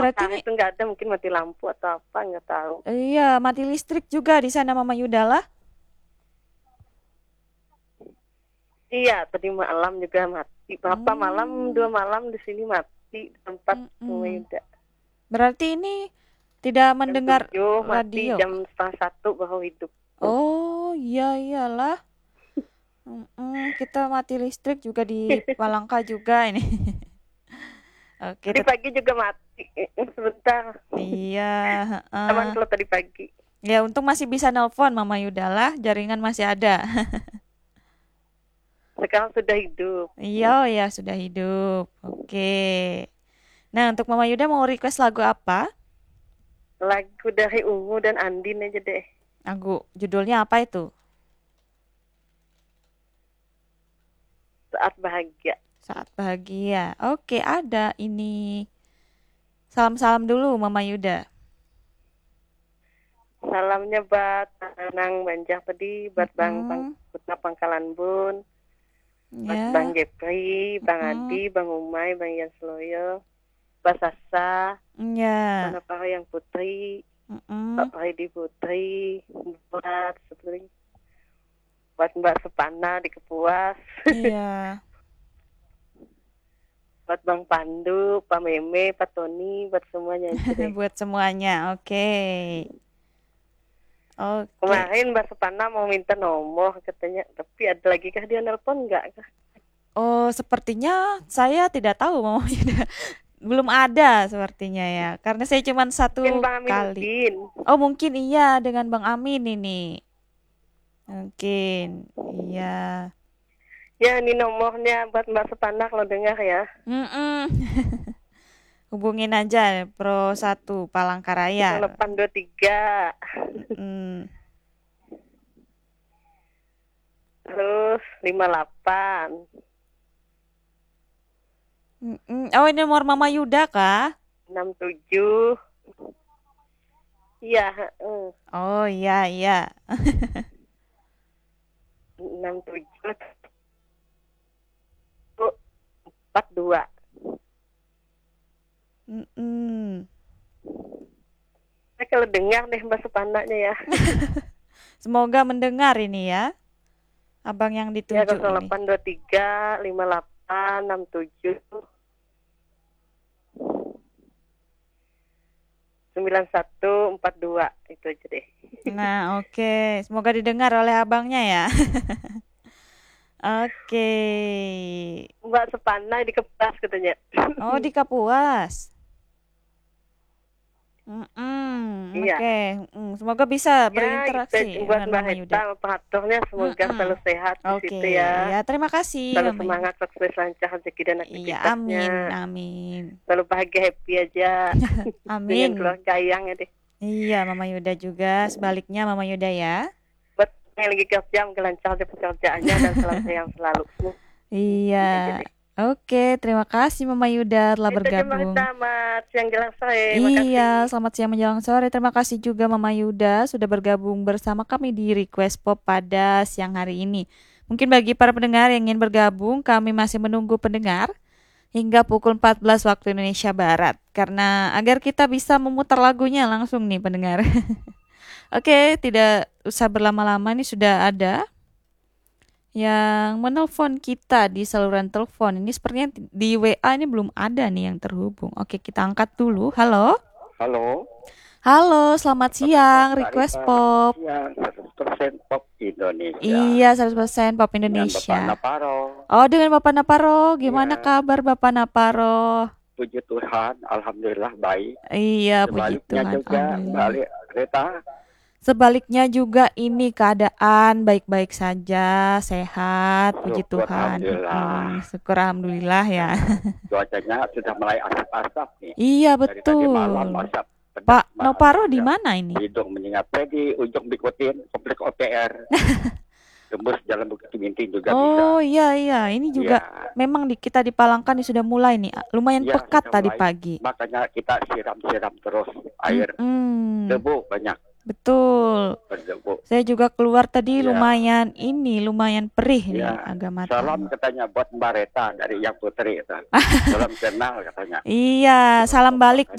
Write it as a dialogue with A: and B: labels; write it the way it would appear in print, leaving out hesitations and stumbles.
A: berarti
B: Matahari
A: ini
B: itu nggak ada, mungkin mati lampu atau apa, nggak tahu.
A: iya mati listrik juga di sana Mama Yuda lah.
B: Iya, tadi malam juga mati. Berapa malam?
A: Hmm,
B: 2 malam di sini mati di tempat Mama
A: mm-mm.
B: Yuda.
A: Berarti ini tidak
B: Jam
A: mendengar
B: 7 mati,
A: radio.
B: jam setengah 1 baru hidup.
A: Oh iya iyalah. Kita mati listrik juga di Palangka juga ini. Oke,
B: Tadi pagi juga mati. Sebentar.
A: iya.
B: Aman
A: Heeh.
B: kalau tadi pagi.
A: Ya untung masih bisa nelpon Mama Yuda lah, jaringan masih ada.
B: Sekarang sudah hidup.
A: Iya, oh ya sudah hidup. Oke. Nah, untuk Mama Yuda mau request lagu apa?
B: Lagu dari Ungu dan Andin aja deh.
A: Lagu judulnya apa itu?
B: Saat Bahagia.
A: Saat Bahagia. Oke, ada ini. Salam-salam dulu Mama Yuda.
B: Salamnya buat Nang Banjar tadi, buat
A: Mm-mm.
B: Putna Pangkalan Bun, buat Bang
A: Ya.
B: Jepri, Bang
A: Mm-mm.
B: Adi, Bang Umay, Bang Ian Sloyo, Mbak Sasa,
A: Ya.
B: Mana Pak yang Putri, Pak
A: Mm-mm.
B: Faidi Putri, buat Mbak Sepana di Kepuas,
A: Iya.
B: buat Bang Pandu, Pak Meme, Pak Tony, buat semuanya aja deh.
A: Buat semuanya. Oke. Oke.
B: Kemarin Mbak Sepana mau minta nomor katanya, tapi ada lagi kah dia nelpon nggak kah?
A: Oh, sepertinya saya tidak tahu Mama Yuda. Belum ada sepertinya ya. Karena saya cuma
B: Mungkin
A: satu
B: Bang
A: kali.
B: Aminuddin.
A: Oh, mungkin iya dengan Bang Amin ini. Mungkin. Iya.
B: Ya ini nomornya buat Mbak Sepana kalau dengar ya.
A: Mm-mm. Hubungin aja Pro 1 Palangkaraya.
B: 0823
A: Mm-mm.
B: terus 58
A: Mm-mm. Oh, ini nomor Mama Yuda kah?
B: 67. Iya,
A: Oh, iya, iya.
B: 67 42.
A: Mm-mm.
B: Saya kalau dengar deh Mbak Sepananya ya.
A: Semoga mendengar ini ya. Abang yang
B: Ya
A: dituju ini.
B: 0823 58 67 9142 itu aja deh.
A: Nah, oke. Semoga didengar oleh abangnya ya. Oke.
B: Mbak Sepana di Kepas katanya.
A: Oh, di Kapuas. Mm-mm.
B: Iya.
A: Oke. Semoga bisa
B: Ya,
A: berinteraksi
B: kita buat
A: dengan
B: Mbak
A: Mama Yuda.
B: Heta, operatornya semoga selalu
A: Mm-mm.
B: sehat di
A: Oke,
B: situ ya.
A: ya terima kasih
B: Selalu
A: Mama Yuda.
B: semangat, sukses, lancar rezeki dan
A: Iya, amin,
B: aktivitasnya.
A: amin,
B: Selalu bahagia, happy aja dengan
A: amin.
B: keluarga yang ya deh.
A: Iya, Mama Yuda juga. Sebaliknya Mama Yuda ya.
B: Buat yang lagi kerja, mungkin lancar di pekerjaannya dan salam sayang selalu.
A: Iya.
B: Ini aja deh.
A: Oke, terima kasih Mama Yuda telah
B: Itu aja Mbak Heta,
A: bergabung.
B: Mas. Yang jelas sore.
A: Iya,
B: Makasih.
A: selamat siang menjelang sore. Terima kasih juga Mama Yuda sudah bergabung bersama kami di Request Pop pada siang hari ini. Mungkin bagi para pendengar yang ingin bergabung, kami masih menunggu pendengar hingga pukul 14 waktu Indonesia Barat. Karena agar kita bisa memutar lagunya langsung nih pendengar. Oke, tidak usah berlama-lama, ini sudah ada yang menelpon kita di saluran telepon. Ini sepertinya di WA ini belum ada nih yang terhubung. Oke, kita angkat dulu. Halo.
C: Halo,
A: Halo, selamat siang. Request
C: Sarita, selamat
A: Pop.
C: siang. 100% Pop Indonesia
A: Iya, 100% Pop
C: dengan Bapak
A: Indonesia.
C: Naparo.
A: Oh, dengan Bapak Naparo. Gimana
C: Ya,
A: kabar Bapak Naparo?
C: puji Tuhan, alhamdulillah baik.
A: Iya, puji
C: Sebaliknya
A: Tuhan.
C: juga
A: Alhamdulillah.
C: Reta,
A: Sebaliknya juga ini keadaan baik-baik saja, sehat, puji
C: syukur
A: Tuhan.
C: alhamdulillah.
A: Syukur Alhamdulillah ya.
C: Ya, cuacanya sudah mulai asap-asap nih.
A: Iya,
C: Dari tadi malam
A: betul.
C: asap pedas
A: Pak Noparo di
C: ya.
A: mana ini?
C: Hidung menyengat di ujung Bikutin, komplek OTR. Tembus Jalan Bukit Minting juga bisa.
A: Oh iya iya, ini juga
C: Ya,
A: memang kita di Palangka nih sudah mulai nih, lumayan
C: ya
A: pekat
C: sudah
A: tadi
C: mulai.
A: pagi.
C: Makanya kita siram-siram terus air.
A: Mm-mm,
C: Debu banyak
A: betul.
C: berdebu.
A: Saya juga keluar tadi
C: Ya,
A: lumayan perih nih,
C: ya.
A: agak
C: Salam
A: matang.
C: katanya buat Mbak Reta dari Yang Putri itu. Salam kenal katanya.
A: Iya, salam
C: Bapak
A: balik